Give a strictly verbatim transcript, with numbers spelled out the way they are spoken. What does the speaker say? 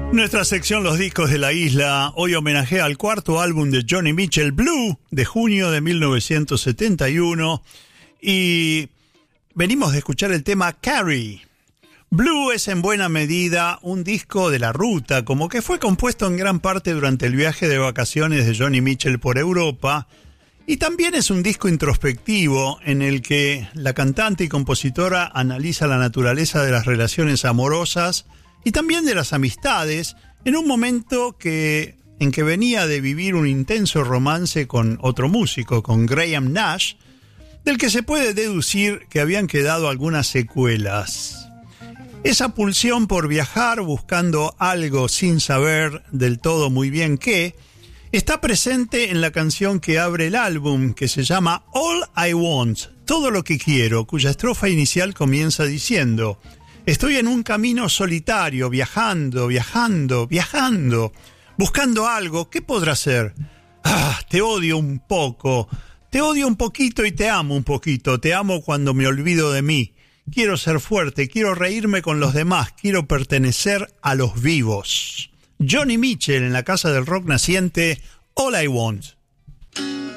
Nuestra sección Los Discos de la Isla hoy homenajea al cuarto álbum de Joni Mitchell, Blue, de junio de mil novecientos setenta y uno, y venimos de escuchar el tema Carrie. Blue es en buena medida un disco de la ruta, como que fue compuesto en gran parte durante el viaje de vacaciones de Joni Mitchell por Europa, y también es un disco introspectivo en el que la cantante y compositora analiza la naturaleza de las relaciones amorosas y también de las amistades, en un momento que, en que venía de vivir un intenso romance con otro músico, con Graham Nash, del que se puede deducir que habían quedado algunas secuelas. Esa pulsión por viajar buscando algo sin saber del todo muy bien qué, está presente en la canción que abre el álbum, que se llama All I Want, todo lo que quiero, cuya estrofa inicial comienza diciendo: estoy en un camino solitario, viajando, viajando, viajando, buscando algo. ¿Qué podrá ser? Ah, te odio un poco, te odio un poquito y te amo un poquito. Te amo cuando me olvido de mí. Quiero ser fuerte, quiero reírme con los demás, quiero pertenecer a los vivos. Joni Mitchell en la Casa del Rock Naciente, All I Want.